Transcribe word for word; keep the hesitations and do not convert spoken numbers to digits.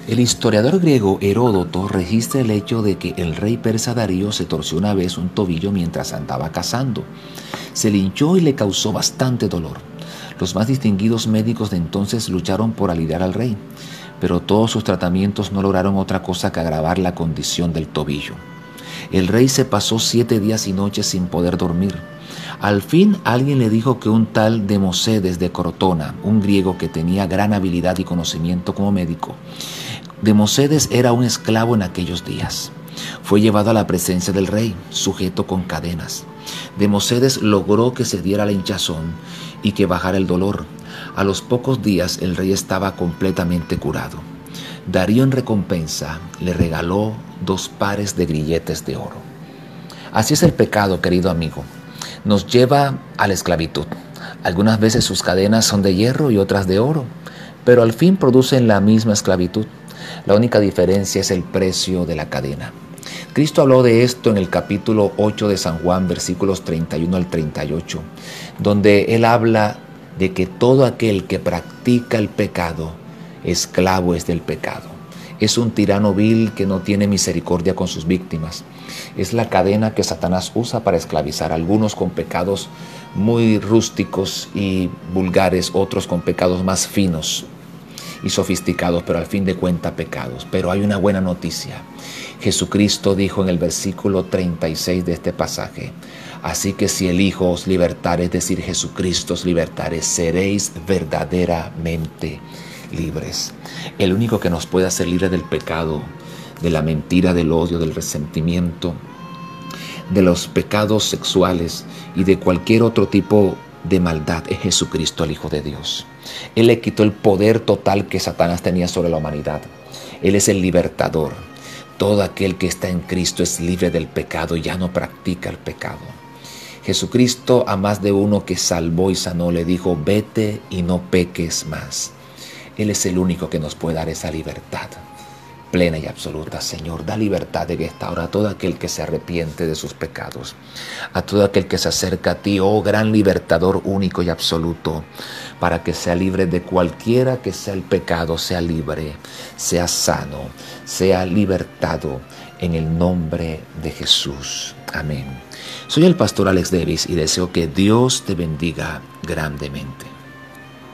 El historiador griego Heródoto registra el hecho de que el rey persa Darío se torció una vez un tobillo mientras andaba cazando. Se le hinchó y le causó bastante dolor. Los más distinguidos médicos de entonces lucharon por aliviar al rey, pero todos sus tratamientos no lograron otra cosa que agravar la condición del tobillo. El rey se pasó siete días y noches sin poder dormir. Al fin alguien le dijo que un tal Democedes de Crotona, un griego que tenía gran habilidad y conocimiento como médico. Democedes era un esclavo en aquellos días. Fue llevado a la presencia del rey, sujeto con cadenas. Democedes logró que se diera la hinchazón y que bajara el dolor. A los pocos días el rey estaba completamente curado. Darío en recompensa le regaló dos pares de grilletes de oro. Así es el pecado, querido amigo. Nos lleva a la esclavitud. Algunas veces sus cadenas son de hierro y otras de oro, pero al fin producen la misma esclavitud. La única diferencia es el precio de la cadena. Cristo habló de esto en el capítulo ocho de San Juan, versículos treinta y uno al treinta y ocho, donde Él habla de que todo aquel que practica el pecado, esclavo es del pecado. Es un tirano vil que no tiene misericordia con sus víctimas. Es la cadena que Satanás usa para esclavizar a algunos con pecados muy rústicos y vulgares, otros con pecados más finos y sofisticados, pero al fin de cuentas pecados. Pero hay una buena noticia. Jesucristo dijo en el versículo treinta y seis de este pasaje: así que si el Hijo os libertare, es decir, Jesucristo os libertare, seréis verdaderamente libres. El único que nos puede hacer libres del pecado, de la mentira, del odio, del resentimiento, de los pecados sexuales y de cualquier otro tipo de maldad es Jesucristo, el Hijo de Dios. Él le quitó el poder total que Satanás tenía sobre la humanidad. Él es el libertador. Todo aquel que está en Cristo es libre del pecado y ya no practica el pecado. Jesucristo a más de uno que salvó y sanó le dijo: vete y no peques más. Él es el único que nos puede dar esa libertad plena y absoluta. Señor, da libertad en esta hora a todo aquel que se arrepiente de sus pecados, a todo aquel que se acerca a ti, oh gran libertador único y absoluto, para que sea libre de cualquiera que sea el pecado, sea libre, sea sano, sea libertado en el nombre de Jesús. Amén. Soy el pastor Alex Davis y deseo que Dios te bendiga grandemente.